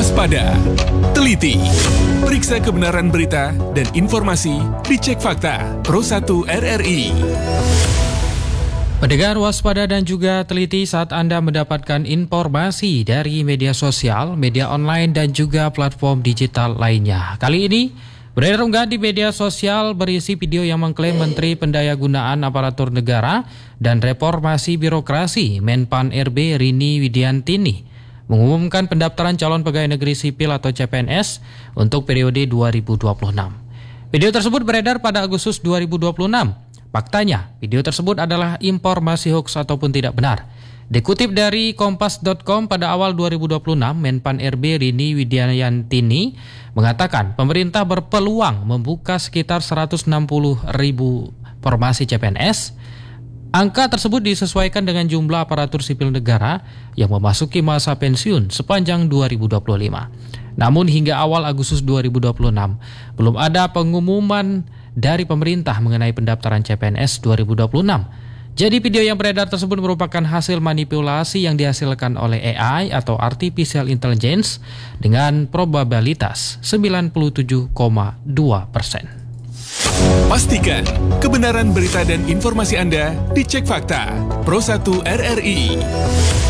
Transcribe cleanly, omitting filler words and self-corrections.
Waspada, teliti, periksa kebenaran berita dan informasi, dicek fakta, Pro 1 RRI. Pendengar, waspada dan juga teliti saat Anda mendapatkan informasi dari media sosial, media online dan juga platform digital lainnya. Kali ini beredar unggahan di media sosial berisi video yang mengklaim Menteri Pendayagunaan Aparatur Negara dan Reformasi Birokrasi Menpan RB Rini Widiantini mengumumkan pendaftaran calon pegawai negeri sipil atau CPNS untuk periode 2026. Video tersebut beredar pada Agustus 2026. Faktanya, video tersebut adalah informasi hoax ataupun tidak benar. Dikutip dari kompas.com pada awal 2026, Menpan RB Rini Widiantini mengatakan pemerintah berpeluang membuka sekitar 160.000 formasi CPNS. Angka tersebut disesuaikan dengan jumlah aparatur sipil negara yang memasuki masa pensiun sepanjang 2025. Namun hingga awal Agustus 2026, belum ada pengumuman dari pemerintah mengenai pendaftaran CPNS 2026. Jadi video yang beredar tersebut merupakan hasil manipulasi yang dihasilkan oleh AI atau Artificial Intelligence dengan probabilitas 97,2%. Pastikan kebenaran berita dan informasi Anda dicek fakta. Pro 1 RRI.